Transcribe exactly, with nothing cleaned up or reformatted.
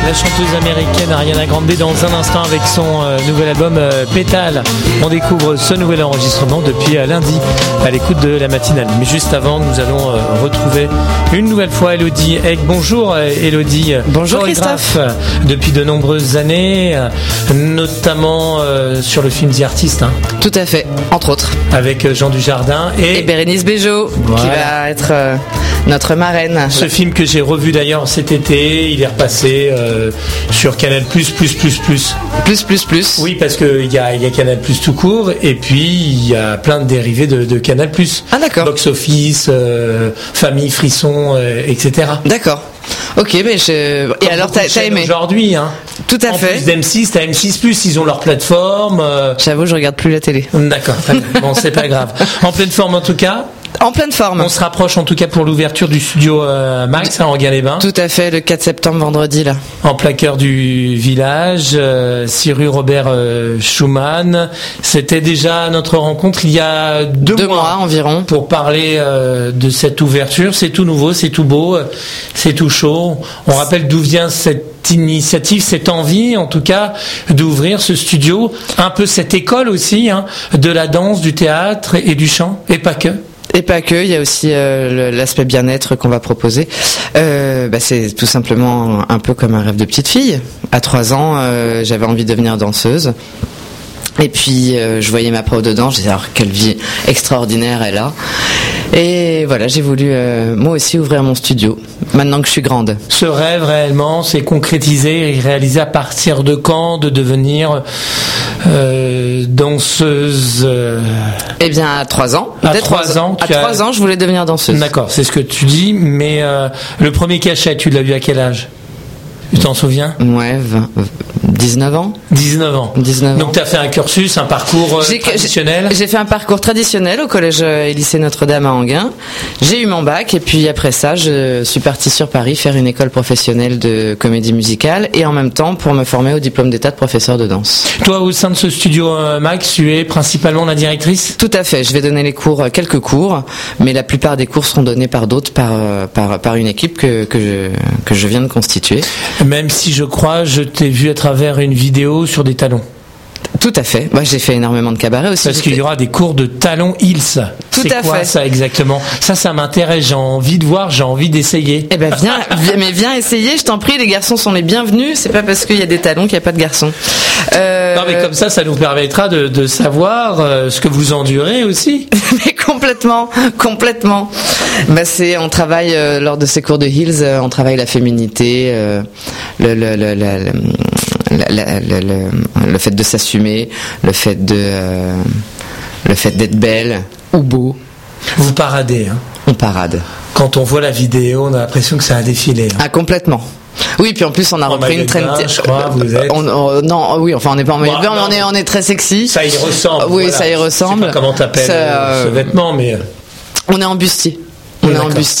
La chanteuse américaine Ariana Grande dans un instant avec son euh, nouvel album euh, Pétale. On découvre ce nouvel enregistrement depuis euh, lundi à l'écoute de la matinale. Mais juste avant, nous allons euh, retrouver une nouvelle fois Elodie Egg. Bonjour euh, Elodie. Bonjour Christophe. Depuis de nombreuses années, euh, notamment euh, sur le film The Artist. Hein, Tout à fait, entre autres. Avec euh, Jean Dujardin et, et Bérénice Bejo, voilà, qui va être euh, notre marraine. Ce film que j'ai revu d'ailleurs cet été, il est repassé euh, sur Canal plus plus plus plus plus plus plus. Oui, parce que il y a il y a Canal plus tout court et puis il y a plein de dérivés de, de Canal plus. Ah d'accord. Box Office, euh, Famille, Frisson, euh, et cetera. D'accord. Ok, mais je. Comme et alors t'as, t'as aimé aujourd'hui, hein. Tout à en fait. En plus d'M six, t'as M six plus, ils ont leur plateforme. Euh... J'avoue, je regarde plus la télé. D'accord. Bon, c'est pas grave. En pleine forme en tout cas. En pleine forme. On se rapproche en tout cas pour l'ouverture du studio euh, Max à Enghien-les-Bains. Tout à fait, le quatre septembre, vendredi là. En plein cœur du village, euh, six rue Robert euh, Schumann. C'était déjà notre rencontre il y a deux, deux mois, mois environ pour parler euh, de cette ouverture. C'est tout nouveau, c'est tout beau, c'est tout chaud. On rappelle d'où vient cette initiative, cette envie en tout cas d'ouvrir ce studio, un peu cette école aussi, hein, de la danse, du théâtre et du chant, et pas que. Et pas que, il y a aussi euh, l'aspect bien-être qu'on va proposer. Euh, bah, c'est tout simplement un peu comme un rêve de petite fille. À trois ans, euh, j'avais envie de devenir danseuse. Et puis euh, je voyais ma prof de danse, je disais alors quelle vie extraordinaire elle a. Et voilà, j'ai voulu euh, moi aussi ouvrir mon studio, maintenant que je suis grande. Ce rêve réellement s'est concrétisé et réalisé à partir de quand de devenir euh, danseuse euh... Eh bien à trois ans. À trois ans. À trois ans, je voulais devenir danseuse. D'accord, c'est ce que tu dis, mais euh, le premier cachet, tu l'as vu à quel âge ? Tu t'en souviens ? Ouais, vingt, dix-neuf ans. dix-neuf ans. dix-neuf ans. Donc tu as fait un cursus, un parcours euh, j'ai, traditionnel. J'ai, j'ai fait un parcours traditionnel au collège et lycée Notre-Dame à Enghien. J'ai eu mon bac et puis après ça, je suis partie sur Paris faire une école professionnelle de comédie musicale et en même temps pour me former au diplôme d'état de professeur de danse. Toi, au sein de ce studio euh, Max, tu es principalement la directrice ? Tout à fait. Je vais donner les cours, quelques cours, mais la plupart des cours seront donnés par d'autres, par par par une équipe que que je que je viens de constituer. Même si je crois, je t'ai vu à travers une vidéo sur des talons. Tout à fait. Moi, j'ai fait énormément de cabaret aussi. Parce qu'il y aura des cours de talons Hills. Tout C'est à quoi fait. Ça exactement ? Ça, ça m'intéresse. J'ai envie de voir, j'ai envie d'essayer. Eh ben viens, viens, mais viens essayer. Je t'en prie, les garçons sont les bienvenus. C'est pas parce qu'il y a des talons qu'il n'y a pas de garçons. Euh... Non, mais comme ça, ça nous permettra de, de savoir euh, ce que vous endurez aussi. Mais complètement, complètement. Bah c'est, on travaille euh, lors de ces cours de Hills, euh, on travaille la féminité, euh, le, le, le, le, le La, la, la, le, le fait de s'assumer, le fait de, euh, le fait d'être belle ou beau. Vous paradez, hein ? On parade. Quand on voit la vidéo, on a l'impression que ça a défilé. Hein. Ah, complètement. Oui, puis en plus on a en repris une traîne. Je crois, vous êtes. On, on, non, oui, enfin on n'est pas en maillot de bain, mais on est, on est très sexy. Ça y ressemble. Oui, voilà. ça y ressemble. Je sais pas comment t'appelles ça, euh, ce vêtement, mais. On est en bustier. On est en bustier.